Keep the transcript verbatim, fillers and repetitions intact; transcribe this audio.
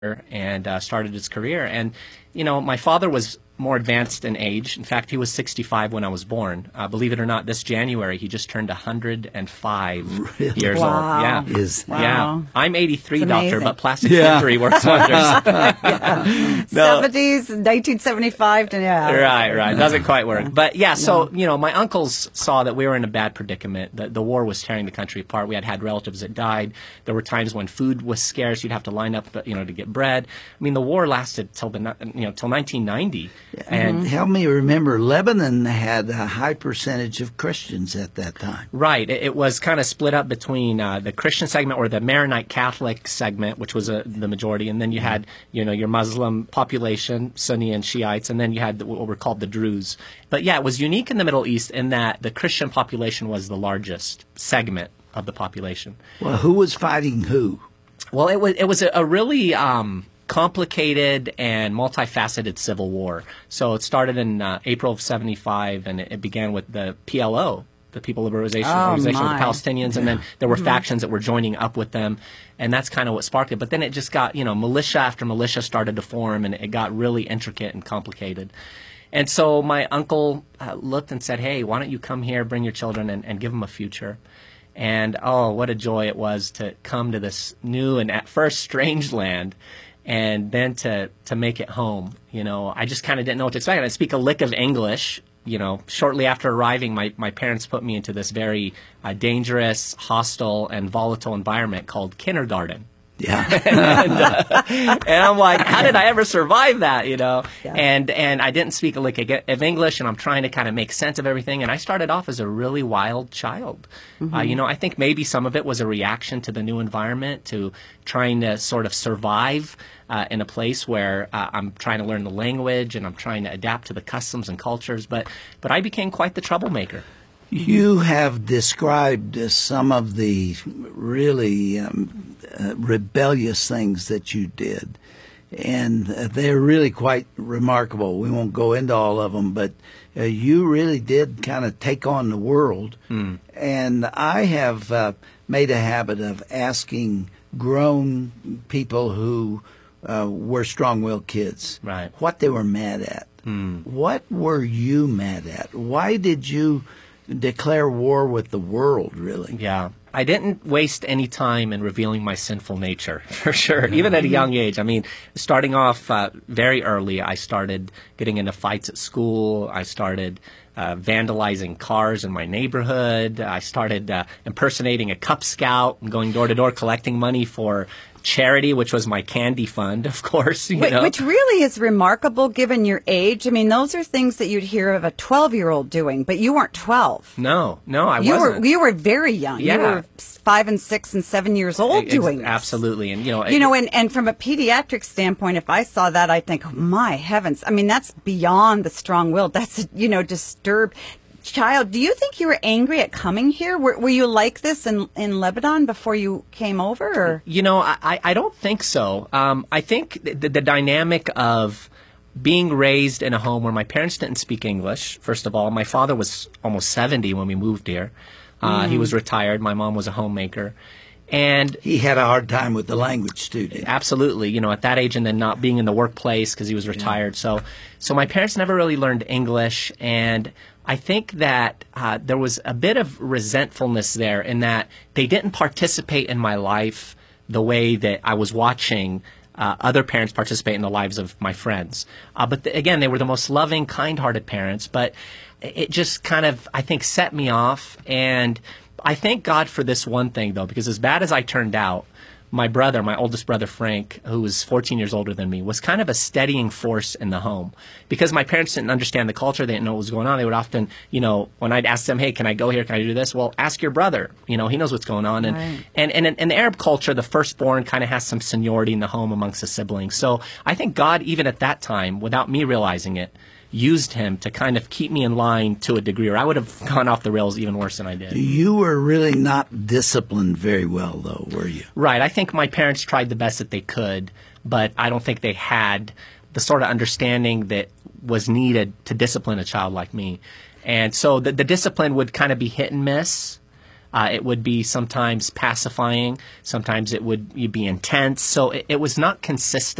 and uh, started his career. And, you know, my father was more advanced in age. In fact, he was sixty-five when I was born. Uh, believe it or not, this January he just turned one hundred five Really? years Wow. old. Yeah, Is Wow. yeah. I'm eighty-three, It's doctor, amazing. but plastic Yeah. surgery works wonders. No. seventies, nineteen seventy-five to yeah. Right, right. Doesn't quite work. But yeah, so, you know, my uncles saw that we were in a bad predicament. The, the war was tearing the country apart. We had had relatives that died. There were times when food was scarce. You'd have to line up, you know, to get bread. I mean, the war lasted till the, ni- you know, till nineteen ninety. And Help me remember, Lebanon had a high percentage of Christians at that time. right, it, it was kind of split up between uh, the Christian segment or the Maronite Catholic segment, which was uh, the majority, and then you had, you know, your Muslim population, Sunni and Shiites, and then you had the, what were called the Druze. But yeah, it was unique in the Middle East in that the Christian population was the largest segment of the population. Well, who was fighting who? Well, it was it was a, a really um, complicated and multifaceted civil war. So it started in uh, April of seventy-five, and it, it began with the P L O, the People Liberation Oh, Organization of my. the Palestinians, and then there were factions that were joining up with them, and that's kind of what sparked it. But then it just got, you know, militia after militia started to form, and it got really intricate and complicated. And so my uncle uh, looked and said, hey, why don't you come here, bring your children, and, and give them a future. And, oh, what a joy it was to come to this new and at first strange land and then to, to make it home. You know, I just kind of didn't know what to expect. I speak a lick of English. You know, shortly after arriving, my, my parents put me into this very uh, dangerous, hostile, and volatile environment called kindergarten. Yeah. and, uh, and I'm like, how did I ever survive that, you know? Yeah. And and I didn't speak a lick of English, and I'm trying to kind of make sense of everything. And I started off as a really wild child. Mm-hmm. Uh, you know, I think maybe some of it was a reaction to the new environment, to trying to sort of survive uh, in a place where uh, I'm trying to learn the language and I'm trying to adapt to the customs and cultures. But but I became quite the troublemaker. You have described uh, some of the really um, uh, rebellious things that you did, and uh, they're really quite remarkable. We won't go into all of them, but uh, you really did kind of take on the world. Mm. And I have uh, made a habit of asking grown people who uh, were strong-willed kids Right. what they were mad at. Mm. What were you mad at? Why did you declare war with the world, really? Yeah. I didn't waste any time in revealing my sinful nature, for sure, even at a young age. I mean, starting off uh, very early, I started getting into fights at school. I started uh, vandalizing cars in my neighborhood. I started uh, impersonating a Cub Scout and going door to door collecting money for charity, which was my candy fund, of course. You Which, know? which really is remarkable given your age. I mean, those are things that you'd hear of a twelve-year-old doing, but you weren't twelve. No, no, I You wasn't. were you were very young. Yeah. You were five and six and seven years old Ex- doing this. Absolutely. And, you know, You know, and, and from a pediatric standpoint, if I saw that, I'd think, oh, my heavens. I mean, that's beyond the strong-willed. That's, you know, disturbed child. Do you think you were angry at coming here? Were, were you like this in, in Lebanon before you came over? Or? You know, I, I don't think so. Um, I think the, the dynamic of being raised in a home where my parents didn't speak English, first of all. My father was almost seventy when we moved here. Uh, He was retired. My mom was a homemaker. And He had a hard time with the language, too, didn't he? absolutely, you know, at that age and then not being in the workplace because he was retired. So, so my parents never really learned English, and I think that uh, there was a bit of resentfulness there in that they didn't participate in my life the way that I was watching uh, other parents participate in the lives of my friends. Uh, but th- again, they were the most loving, kind-hearted parents, but it just kind of, I think, set me off. And I thank God for this one thing, though, because as bad as I turned out, my brother, my oldest brother, Frank, who was fourteen years older than me, was kind of a steadying force in the home. Because my parents didn't understand the culture, they didn't know what was going on, they would often, you know, when I'd ask them, hey, can I go here, can I do this? Well, ask your brother. You know, he knows what's going on. And, Right. and, and in, in the Arab culture, the firstborn kind of has some seniority in the home amongst the siblings. So I think God, even at that time, without me realizing it, used him to kind of keep me in line to a degree, or I would have gone off the rails even worse than I did. You were really not disciplined very well, though, were you? Right. I think my parents tried the best that they could, but I don't think they had the sort of understanding that was needed to discipline a child like me. And so the, the discipline would kind of be hit and miss. Uh, it would be sometimes pacifying, sometimes it would be intense. So it, it was not consistent.